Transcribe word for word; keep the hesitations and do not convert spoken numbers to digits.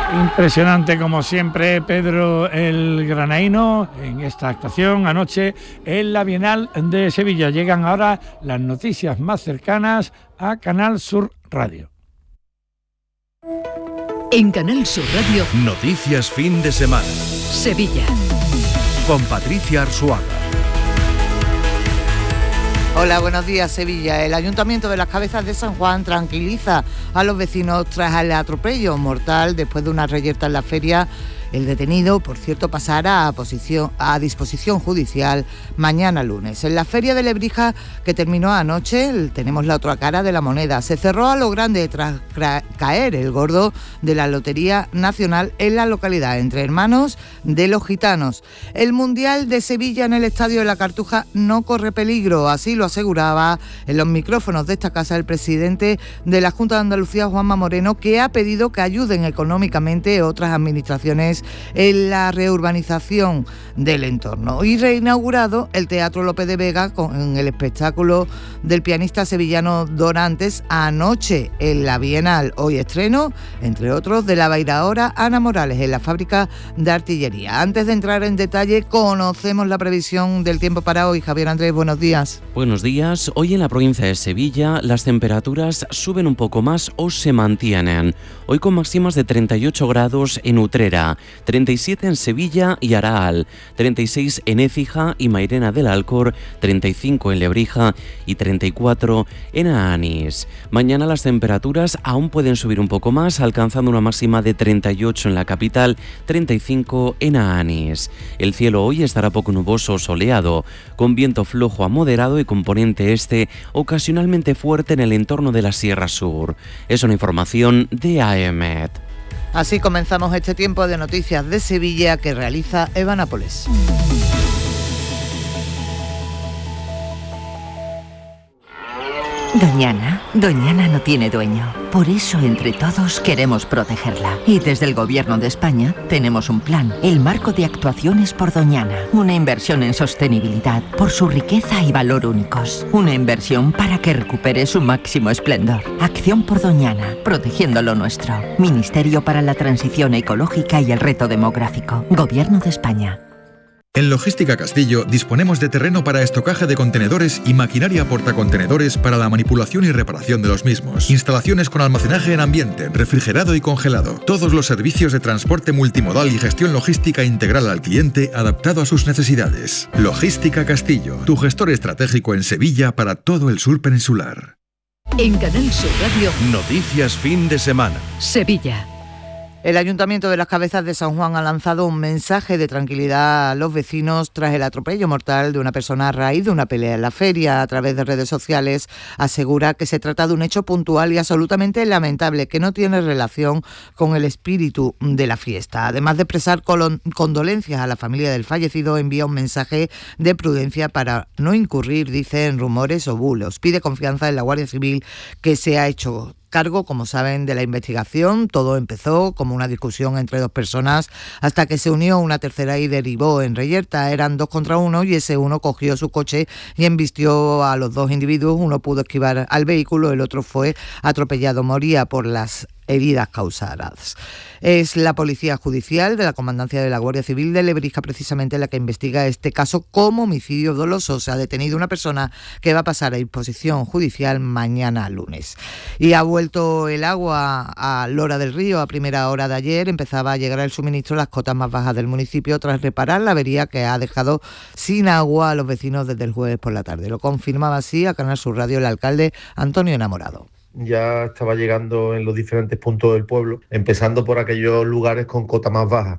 Impresionante como siempre Pedro el Granaíno en esta actuación anoche en la Bienal de Sevilla. Llegan ahora las noticias más cercanas a Canal Sur Radio. En Canal Sur Radio, noticias fin de semana. Sevilla. Con Patricia Arzuaga. Hola, buenos días, Sevilla. El Ayuntamiento de Las Cabezas de San Juan tranquiliza a los vecinos tras el atropello mortal después de una reyerta en la feria. El detenido, por cierto, pasará a, posición, a disposición judicial mañana lunes. En la feria de Lebrija, que terminó anoche, tenemos la otra cara de la moneda. Se cerró a lo grande tras caer el gordo de la Lotería Nacional en la localidad, entre hermanos de los gitanos. El Mundial de Sevilla en el Estadio de la Cartuja no corre peligro, así lo aseguraba en los micrófonos de esta casa el presidente de la Junta de Andalucía, Juanma Moreno, que ha pedido que ayuden económicamente otras administraciones en la reurbanización del entorno. Y reinaugurado el Teatro López de Vega con el espectáculo del pianista sevillano Dorantes anoche en la Bienal. Hoy estreno, entre otros, de la bailaora Ana Morales en la fábrica de artillería. Antes de entrar en detalle, conocemos la previsión del tiempo para hoy. Javier Andrés, buenos días. Buenos días. Hoy en la provincia de Sevilla las temperaturas suben un poco más o se mantienen. Hoy con máximas de treinta y ocho grados en Utrera, treinta y siete en Sevilla y Araal, treinta y seis en Écija y Mairena del Alcor, treinta y cinco en Lebrija y treinta y cuatro en Aanís. Mañana las temperaturas aún pueden subir un poco más, alcanzando una máxima de treinta y ocho en la capital, treinta y cinco en Aanís. El cielo hoy estará poco nuboso o soleado, con viento flojo a moderado y componente este ocasionalmente fuerte en el entorno de la Sierra Sur. Es una información de A E M E T. Así comenzamos este tiempo de noticias de Sevilla que realiza Eva Nápoles. Doñana, Doñana no tiene dueño. Por eso entre todos queremos protegerla. Y desde el Gobierno de España tenemos un plan, el Marco de Actuaciones por Doñana. Una inversión en sostenibilidad por su riqueza y valor únicos. Una inversión para que recupere su máximo esplendor. Acción por Doñana, protegiendo lo nuestro. Ministerio para la Transición Ecológica y el Reto Demográfico. Gobierno de España. En Logística Castillo disponemos de terreno para estocaje de contenedores y maquinaria portacontenedores para la manipulación y reparación de los mismos. Instalaciones con almacenaje en ambiente, refrigerado y congelado. Todos los servicios de transporte multimodal y gestión logística integral al cliente adaptado a sus necesidades. Logística Castillo, tu gestor estratégico en Sevilla para todo el sur peninsular. En Canal Sur Radio, noticias fin de semana. Sevilla. El Ayuntamiento de Las Cabezas de San Juan ha lanzado un mensaje de tranquilidad a los vecinos tras el atropello mortal de una persona a raíz de una pelea en la feria. A través de redes sociales asegura que se trata de un hecho puntual y absolutamente lamentable que no tiene relación con el espíritu de la fiesta. Además de expresar condolencias a la familia del fallecido, envía un mensaje de prudencia para no incurrir, dice, en rumores o bulos. Pide confianza en la Guardia Civil, que se ha hecho cargo, como saben, de la investigación. Todo empezó como una discusión entre dos personas hasta que se unió una tercera y derivó en reyerta. Eran dos contra uno y ese uno cogió su coche y embistió a los dos individuos. Uno pudo esquivar al vehículo, el otro fue atropellado. Moría por las heridas causadas. Es la Policía Judicial de la Comandancia de la Guardia Civil de Lebrija precisamente la que investiga este caso como homicidio doloso. Se ha detenido una persona que va a pasar a disposición judicial mañana lunes. Y ha vuelto el agua a Lora del Río. A primera hora de ayer empezaba a llegar el suministro a las cotas más bajas del municipio tras reparar la avería que ha dejado sin agua a los vecinos desde el jueves por la tarde. Lo confirmaba así a Canal Sur Radio el alcalde Antonio Enamorado. Ya estaba llegando en los diferentes puntos del pueblo, empezando por aquellos lugares con cota más baja.